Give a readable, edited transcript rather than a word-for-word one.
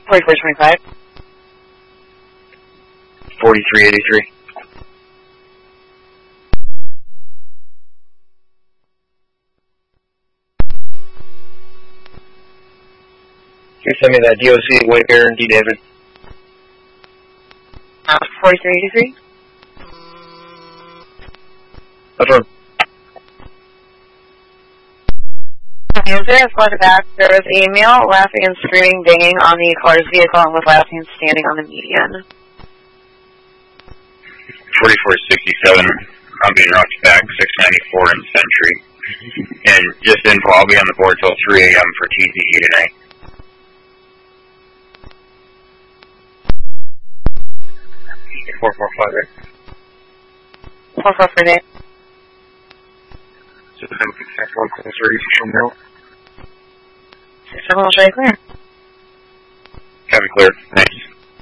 4425. 4383. Can you send me that DOC Whitaker and D. David? 4383. Affirm. User has led back. There was a male laughing and screaming, banging on the caller's vehicle and was laughing and standing on the median. 4467. I'm being rocked back. 694 in Century. And just info, I'll be on the board till 3 a.m. for TZE tonight. 445. 4448. Just an exact one call 30 from 6 clear. Copy clear. Thanks.